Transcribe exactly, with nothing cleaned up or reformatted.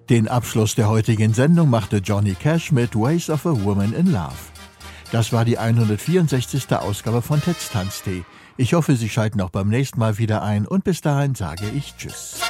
Den Abschluss der heutigen Sendung machte Johnny Cash mit Ways of a Woman in Love. Das war die hundertvierundsechzigste Ausgabe von Ted's Tanztee. Ich hoffe, Sie schalten auch beim nächsten Mal wieder ein und bis dahin sage ich Tschüss.